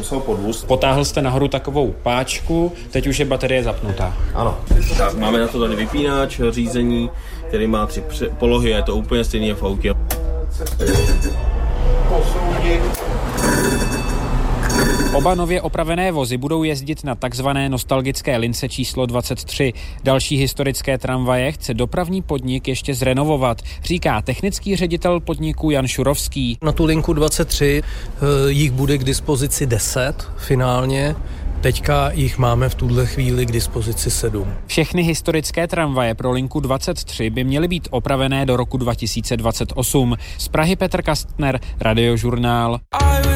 musel podvůz. Potáhl jste nahoru takovou páčku, teď už je baterie zapnutá. Ano. Tak, máme na to tady vypínač, řízení, který má 3 polohy, je to úplně stejný v autě. Oba nově opravené vozy budou jezdit na takzvané nostalgické lince číslo 23. Další historické tramvaje chce dopravní podnik ještě zrenovovat, říká technický ředitel podniku Jan Šurovský. Na tu linku 23 jich bude k dispozici 10 finálně. Teďka jich máme v tuhle chvíli k dispozici 7. Všechny historické tramvaje pro linku 23 by měly být opravené do roku 2028. Z Prahy Petr Kastner, Radiožurnál.